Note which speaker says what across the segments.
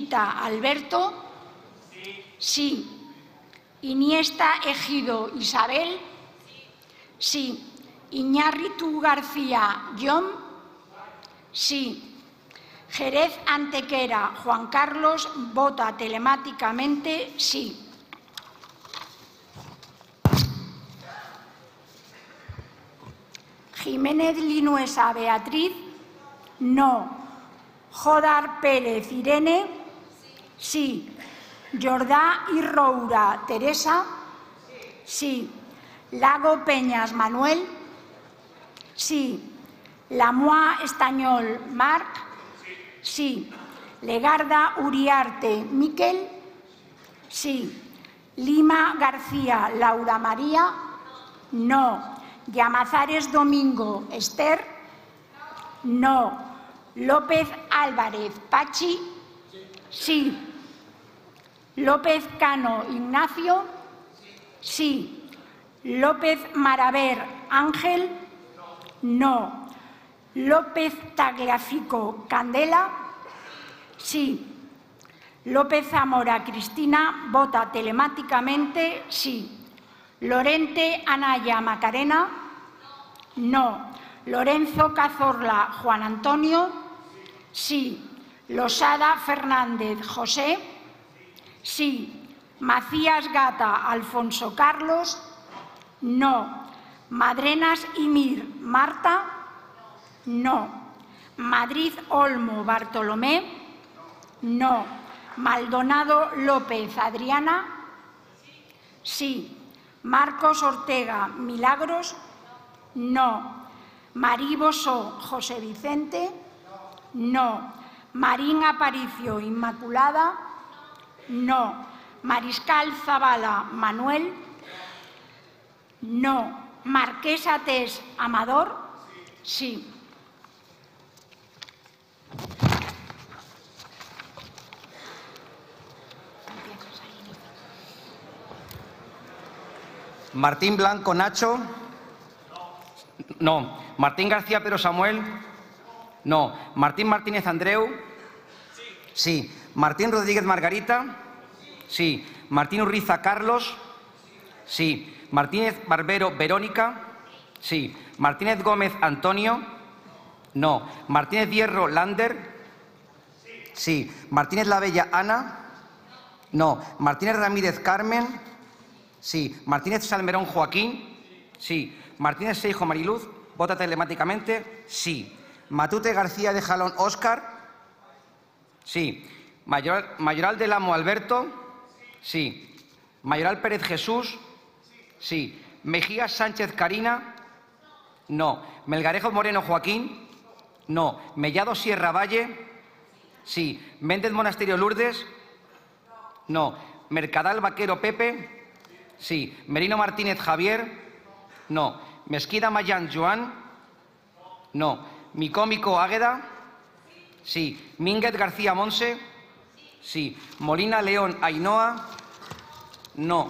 Speaker 1: Zurita Alberto. Sí. Iniesta Ejido Isabel. Sí. Iñárritu García John. Sí. Jerez Antequera Juan Carlos vota telemáticamente sí. Jiménez Linuesa Beatriz, no. Jodar Pérez Irene, sí. Jordá y Roura Teresa, sí. Lago Peñas Manuel, sí. Lamois Estañol Marc, sí. Legarda Uriarte Miquel, sí. Lima García Laura María, no. Llamazares Domingo Esther, no. López Álvarez Pachi, sí. López Cano Ignacio, sí. López Maraver Ángel, no. López Tagliafico Candela, sí. López Zamora Cristina vota telemáticamente sí. Lorente Anaya Macarena, no. Lorenzo Cazorla Juan Antonio, sí. Losada Fernández José, sí. Macías Gata Alfonso Carlos, no. Madrenas Imir Marta, no. Madrid Olmo Bartolomé, no. Maldonado López Adriana, sí. Marcos Ortega Milagros, no. Marí Bosó José Vicente, no. Marín Aparicio Inmaculada, no. Mariscal Zavala Manuel, no. Marquesa Tess Amador, sí.
Speaker 2: Martín Blanco Nacho, no. Martín García Pero Samuel, no. Martín Martínez Andreu, sí. Martín Rodríguez Margarita, sí. Martín Urriza Carlos, sí. Martínez Barbero Verónica, sí. Martínez Gómez Antonio, no. Martínez Hierro Lander, sí. Martínez Lavella Ana, no. Martínez Ramírez Carmen, sí. Martínez Salmerón Joaquín, sí. Martínez Seijo Mariluz, vota telemáticamente, sí. Matute García de Jalón Óscar, sí. Mayoral del Amo Alberto, sí. Mayoral Pérez Jesús, sí. Mejías Sánchez Karina, no. Melgarejo Moreno Joaquín, no. Mellado Sierra Valle, sí. Méndez Monasterio Lourdes, no. Mercadal Vaquero Pepe, sí. Merino Martínez Javier, no. Mesquida Mayán Joan, no. Micómico Águeda, sí. Mínguez García Monse, sí. Molina León Ainhoa, no.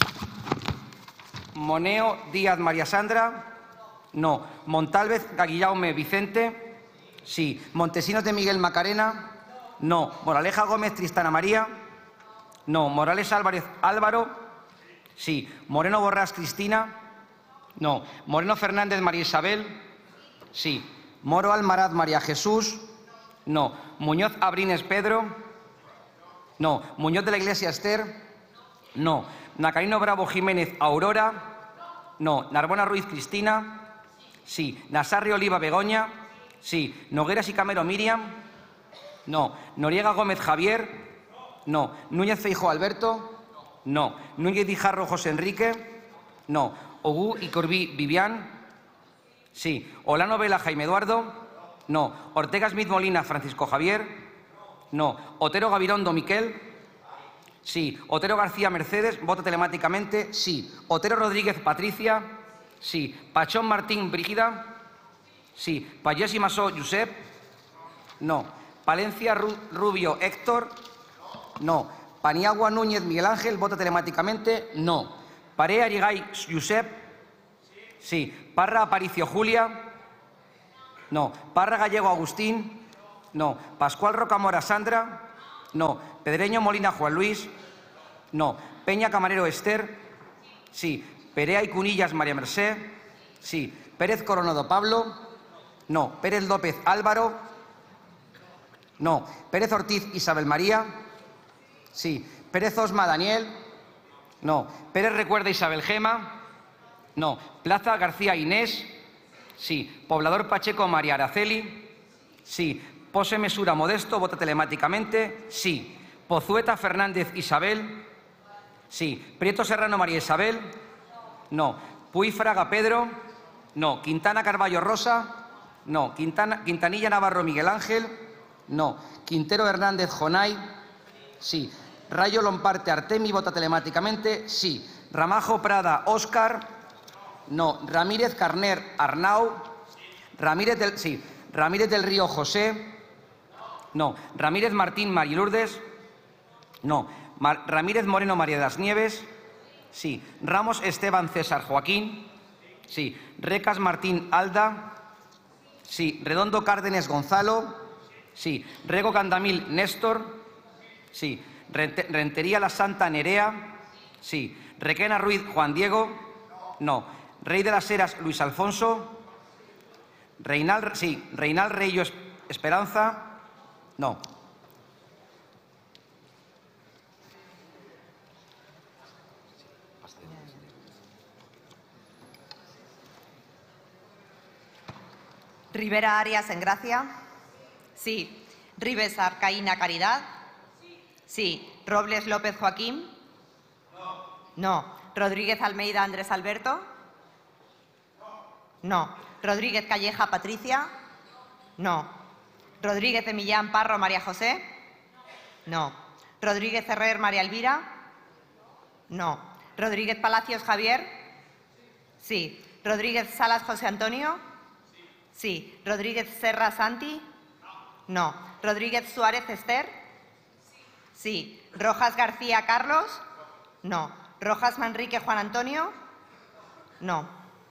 Speaker 2: Moneo Díaz María Sandra, no. Montalvez Gaguillaume Vicente, sí. Montesinos de Miguel Macarena, no. Moraleja Gómez Tristana María, no. Morales Álvarez Álvaro, sí. Moreno Borrás Cristina, no. Moreno Fernández María Isabel, sí. Moro Almaraz María Jesús, no. Muñoz Abrines Pedro, no. Muñoz de la Iglesia Esther, no. Nacarino Bravo Jiménez Aurora, no. Narbona Ruiz Cristina, sí. Nasarri Oliva Begoña, sí. Nogueras y Camero Miriam, no. Noriega Gómez Javier, no. Núñez Feijóo Alberto, no. Núñez Dijarro José Enrique, no. Ogú y Corbí Vivian, sí. Olano Vela Jaime Eduardo, no. Ortega Smith Molina Francisco Javier, no. Otero Gabirondo Miquel, sí. Otero García Mercedes, vota telemáticamente, sí. Otero Rodríguez Patricia, sí. Pachón Martín Brígida, sí. Payés y Masó Josep, no. Palencia Rubio Héctor, no. Paniagua Núñez Miguel Ángel, vota telemáticamente, no. Parea Yigay Josep, sí. Parra Aparicio Julia, no. Parra Gallego Agustín, no. Pascual Rocamora Sandra, No. Pedreño Molina Juan Luis. No. Peña Camarero Esther. Sí. Perea y Cunillas María Mercé. Sí. Pérez Coronado Pablo. No. Pérez López Álvaro. No. Pérez Ortiz Isabel María. Sí. Pérez Osma Daniel. No. Pérez Recuerda Isabel Gema. No. Plaza García Inés. Sí. Poblador Pacheco María Araceli. Sí. Pose Mesura Modesto, vota telemáticamente. Sí. Pozueta Fernández Isabel. Sí. Prieto Serrano María Isabel. No. Puy Fraga Pedro. No. Quintana Carballo Rosa. No. Quintanilla Navarro Miguel Ángel. No. Quintero Hernández Jonay. Sí. Rayo Lomparte Artemi, vota telemáticamente. Sí. Ramajo Prada Óscar. No. Ramírez Carner Arnau. Ramírez del Río José. No. Ramírez Martín Marilurdes. No. Ramírez Moreno María de las Nieves. Sí. Ramos Esteban César Joaquín. Sí. Recas Martín Alda. Sí. Redondo Cárdenes Gonzalo. Sí. Rego Candamil Néstor. Sí. Rentería La Santa Nerea. Sí. Requena Ruiz Juan Diego. No. Rey de las Heras Luis Alfonso. Reinal Reyo Esperanza. No.
Speaker 3: Rivera Arias Engracia. Sí. Ribes Arcaína Caridad. Sí. Robles López Joaquín. No. Rodríguez Almeida Andrés Alberto. No. Rodríguez Calleja Patricia. No. Rodríguez de Millán Parro María José. No. Rodríguez Herrer María Elvira. No. Rodríguez Palacios Javier. Sí. Rodríguez Salas José Antonio. Sí. Rodríguez Serra Santi. No. Rodríguez Suárez Esther. Sí. Rojas García Carlos. No. Rojas Manrique Juan Antonio. No.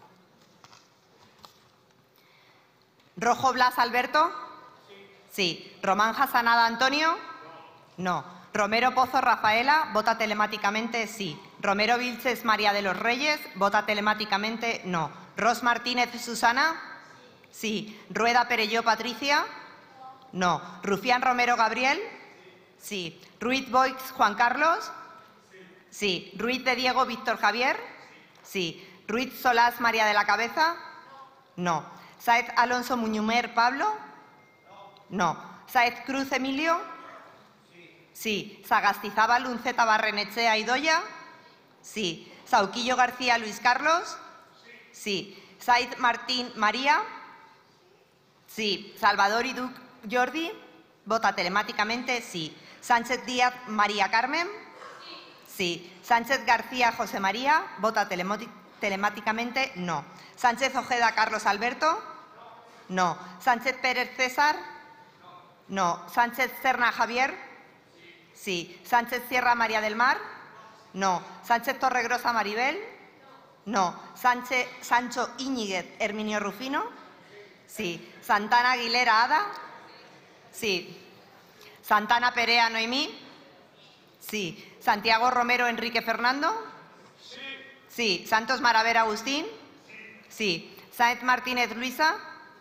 Speaker 3: Rojo Blas Alberto. Sí. Román Hasanada Antonio. No. Romero Pozo Rafaela, vota telemáticamente sí. Romero Vilches María de los Reyes, vota telemáticamente no. Ros Martínez Susana. Sí. Rueda Perelló Patricia. No. Rufián Romero Gabriel. Sí. Ruiz Boix Juan Carlos. Sí. Ruiz de Diego Víctor Javier. Sí. Ruiz Solás María de la Cabeza. No. Saez Alonso Muñumer Pablo. No. Saez Cruz Emilio. Sí. Sagastizábal Unceta Barrenechea Idoya. Sí. Sauquillo García Luis Carlos. Sí. Said Martín María. Sí. Salvador Iduc Jordi. Vota telemáticamente sí. Sánchez Díaz María Carmen. Sí. Sánchez García José María. Vota telemáticamente no. Sánchez Ojeda Carlos Alberto. No. Sánchez Pérez César. No. Sánchez Serna Javier. Sí. Sánchez Sierra María del Mar. No. Sánchez Torregrosa Maribel. No. Sancho Íñiguez Herminio Rufino. Sí. Santana Aguilera Ada. Sí. Santana Perea Noemí. Sí. Santiago Romero Enrique Fernando. Sí. Santos Maravera Agustín. Sí. Sáenz Martínez Luisa.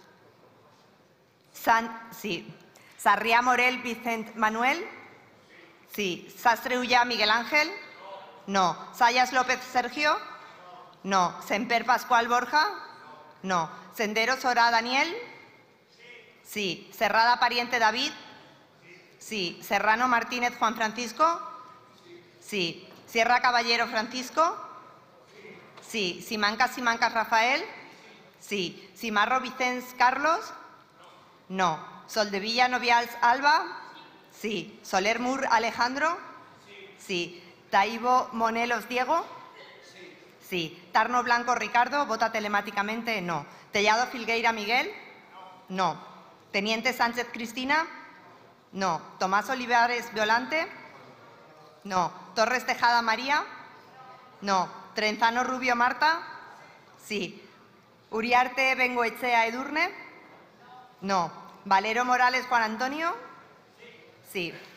Speaker 3: Sí. Sarriá Morel Vicent Manuel. Sí. Sastre Ullá Miguel Ángel. No. Sayas López Sergio. No. Semper Pascual Borja. No. Sendero Sora Daniel. Sí. Serrada Pariente David. Sí. Serrano Martínez Juan Francisco. Sí. Sierra Caballero Francisco. Sí. Simancas Rafael. Sí. Cimarro Vicens Carlos. No. Soldevilla Novials Alba. Sí. Soler Mur Alejandro. Sí. Taibo Monelos Diego. Sí. Tarno Blanco Ricardo, vota telemáticamente no. Tellado Filgueira Miguel. No. Teniente Sánchez Cristina. No. Tomás Olivares Violante. No. Torres Tejada María. No. Trenzano Rubio Marta. Sí. Uriarte Bengoechea Edurne. No. Valero Morales Juan Antonio. Sí.